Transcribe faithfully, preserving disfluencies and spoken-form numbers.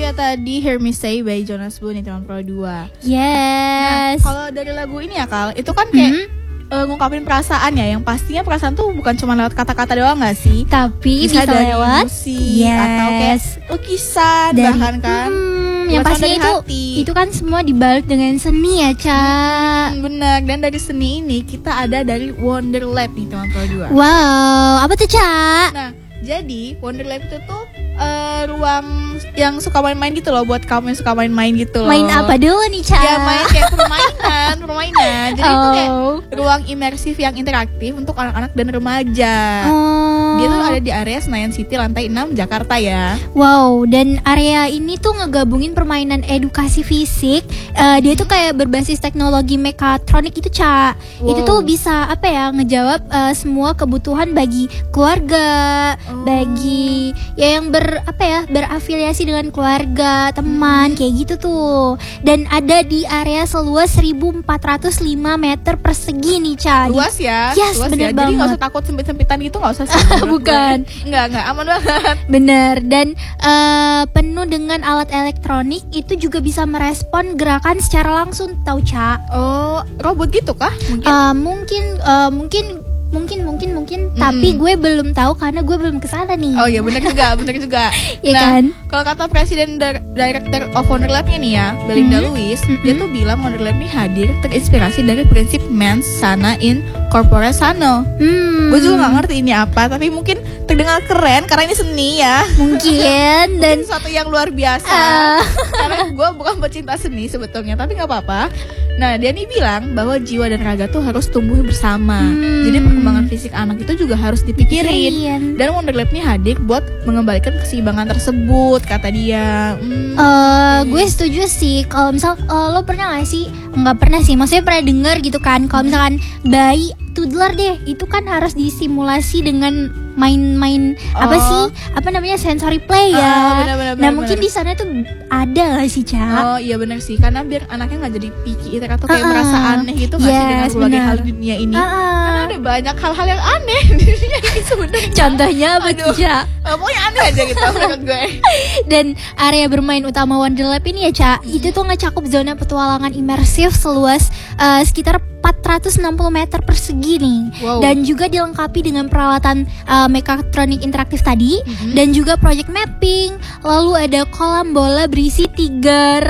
ya tadi Hear Me Say by Jonas Blue nih teman Pro dua. Yes. Nah, kalau dari lagu ini ya Kal, itu kan kayak Mhm. uh, ngungkapin perasaan ya, yang pastinya perasaan tuh bukan cuma lewat kata-kata doang gak sih? Tapi bisa, Bisa dari lewat musik yes. atau kayak lukisan dari, bahkan kan. hmm, yang Bukan pastinya dari itu hati. itu kan semua dibalut dengan seni ya, Ca. Hmm, benar, dan dari seni ini kita ada dari Wonderlab nih teman Pro dua. Wow, apa tuh, Ca? Nah, jadi Wonderlab itu tuh uh, ruang yang suka main-main gitu loh, buat kamu yang suka main-main gitu loh. Main apa dulu nih, Ca? Ya main kayak permainan, permainan. Jadi oh. itu kayak ruang imersif yang interaktif untuk anak-anak dan remaja. Oh. Dia tuh ada di area Senayan City lantai enam Jakarta ya. Wow, dan area ini tuh ngegabungin permainan edukasi fisik. Uh, dia tuh kayak berbasis teknologi mekatronik itu, Ca. Wow. Itu tuh bisa apa ya, ngejawab uh, semua kebutuhan bagi keluarga, Oh. bagi ya yang ber apa ya, berafiliasi dengan keluarga, teman, kayak gitu tuh. Dan ada di area seluas seribu empat ratus lima meter persegi nih, Ca. Luas ya, Yes, luas bener ya. Jadi nggak banget. usah takut sempit-sempitan gitu, nggak usah sih. menurut Bukan. gue. Nggak, nggak aman banget. Bener, dan uh, penuh dengan alat elektronik. Itu juga bisa merespon gerakan secara langsung, tau, Ca. Oh, robot gitu kah? Mungkin. Uh, mungkin uh, mungkin mungkin mungkin mungkin Mm-mm. tapi gue belum tahu karena gue belum kesana nih. Oh iya, benar juga, benar juga. Ya Nah, kan? kalau kata presiden dir- director of Wonderlab-nya nih ya, Belinda Mhm. Lewis, Mhm. dia tuh bilang Wonderlab ini hadir terinspirasi dari prinsip mens sana in corpore sano. Hmm, Gue juga nggak ngerti ini apa, tapi mungkin terdengar keren karena ini seni ya. mungkin dan Dan sesuatu yang luar biasa. Ah. Karena gue bukan pecinta seni sebetulnya, tapi nggak apa-apa. Nah, dia nih bilang bahwa jiwa dan raga tuh harus tumbuh bersama. Hmm. Jadi perkembangan fisik anak itu juga harus dipikirin. Pikirin. Dan Wonderlab nih hadir buat mengembalikan keseimbangan tersebut, kata dia. Hmm. Uh, gue setuju sih. Kalau misal uh, lo pernah gak sih? Nggak pernah sih. Maksudnya pernah dengar gitu kan? Kalau misalkan bayi toddler deh, itu kan harus disimulasi dengan main-main apa Oh. sih? Apa namanya, sensory play ya? Ah, benar-benar, nah benar-benar. mungkin di sana tuh ada gak sih, Ca? Oh iya benar sih, karena biar anaknya nggak jadi picky atau kayak Ah, merasa aneh gitu nggak sih dengan yes, berbagai benar. hal di dunia ini. Ah, ah. Karena ada banyak hal-hal yang aneh di dunia ini sebenarnya. Contohnya apa Aduh. tuh, Ca? Eh, pokoknya aneh aja gitu menurut gue. Dan area bermain utama Wonderlab ini ya, Ca, itu tuh ngecakup zona petualangan imersif seluas uh, sekitar empat ratus enam puluh meter persegi nih. Wow. Dan juga dilengkapi dengan peralatan uh, mekatronik interaktif tadi, Mhm. dan juga project mapping. Lalu ada kolam bola berisi tiga